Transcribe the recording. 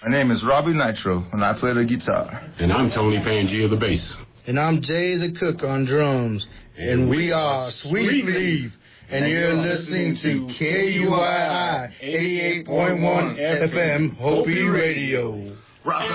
My name is Robbie Nitro, and I play the guitar. And I'm Tony Pangia, the bass. And I'm Jay the Cook on drums. And we are Sweet Leaf. And you're listening to KUII 88.1 FM Hopi Radio.